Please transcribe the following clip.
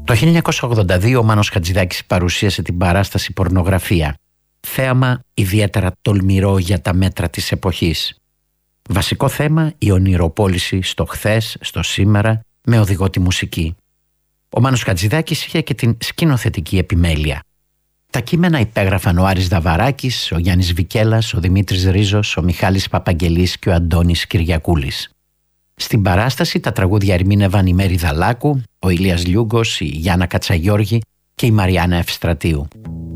Το 1982 ο Μάνος Χατζηδάκης παρουσίασε την παράσταση «Πορνογραφία», θέαμα ιδιαίτερα τολμηρό για τα μέτρα της εποχής. Βασικό θέμα η ονειροπόληση στο χθες, στο σήμερα, με οδηγό τη μουσική. Ο Μάνος Χατζηδάκης είχε και την σκηνοθετική επιμέλεια. Τα κείμενα υπέγραφαν ο Άρης Δαβαράκης, ο Γιάννης Βικέλας, ο Δημήτρης Ρίζος, ο Μιχάλης Παπαγγελής και ο Αντώνης Κυριακούλης. Στην παράσταση τα τραγούδια ερμήνευαν η Μέρη Δαλάκου, ο Ηλίας Λιούγκος, η Γιάννα Κατσαγιώργη και η Μαριάννα Ευστρατείου.